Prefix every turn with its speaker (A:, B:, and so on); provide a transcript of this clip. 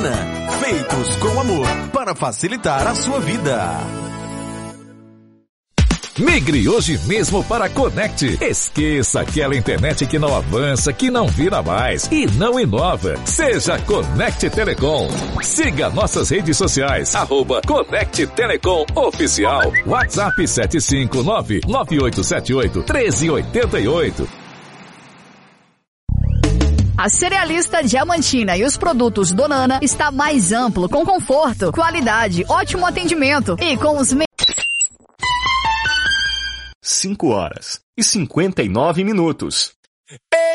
A: Donana, feitos com amor para facilitar a sua vida.
B: Migre hoje mesmo para a Conect. Esqueça aquela internet que não avança, que não vira mais e não inova. Seja Conect Telecom. Siga nossas redes sociais, @Conect Telecom Oficial. WhatsApp 759-9878-1388.
C: A Cerealista Diamantina e os produtos Donana está mais amplo, com conforto, qualidade, ótimo atendimento e com os
D: 5 horas e 59 minutos.